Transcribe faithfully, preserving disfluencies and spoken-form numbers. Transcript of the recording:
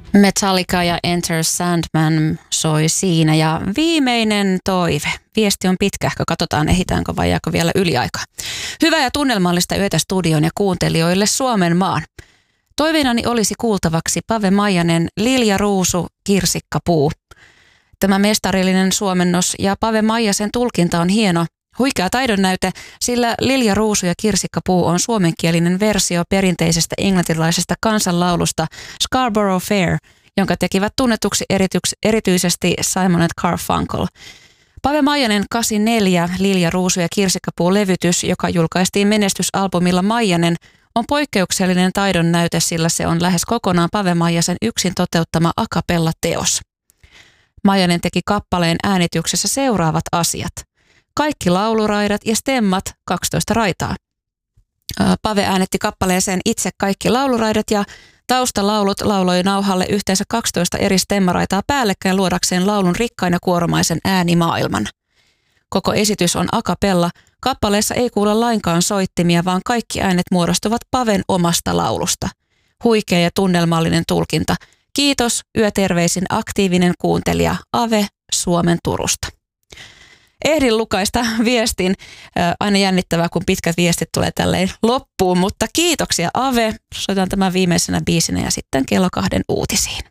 Metallica ja Enter Sandman soi siinä ja viimeinen toive. Viesti on pitkähkö, katsotaan ehitäänkö vai jääkö vielä yliaikaa. Hyvää ja tunnelmallista yötä studion ja kuuntelijoille Suomen maan. Toiveenani olisi kuultavaksi Pave Maijanen Lilja Ruusu Kirsikkapuu. Tämä mestarillinen suomennos ja Pave Maijasen tulkinta on hieno. Huikea taidonnäyte, sillä Lilja Ruusu ja Kirsikkapuu on suomenkielinen versio perinteisestä englantilaisesta kansanlaulusta Scarborough Fair, jonka tekivät tunnetuksi erityks, erityisesti Simon and Garfunkel. Pave Maijanen kahdeksankymmentäneljä Lilja Ruusu ja Kirsikkapuu-levytys, joka julkaistiin menestysalbumilla Maijanen, on poikkeuksellinen taidonnäyte, sillä se on lähes kokonaan Pave Maijasen yksin toteuttama a cappella-teos. Maijanen teki kappaleen äänityksessä seuraavat asiat. Kaikki lauluraidat ja stemmat kaksitoista raitaa. Pave äänetti kappaleeseen itse kaikki lauluraidat ja taustalaulut lauloi nauhalle yhteensä kaksitoista eri stemmaraitaa päällekkäin luodakseen laulun rikkain ja kuoromaisen äänimaailman. Koko esitys on a cappella. Kappaleessa ei kuule lainkaan soittimia, vaan kaikki äänet muodostuvat Paven omasta laulusta. Huikea ja tunnelmallinen tulkinta. Kiitos, yöterveisin aktiivinen kuuntelija Ave Suomen Turusta. Ehdin lukaista viestin. Aina jännittävää, kun pitkät viestit tulee tälleen loppuun, mutta kiitoksia Ave. Soitan tämän viimeisenä biisinä ja sitten kello kahden uutisiin.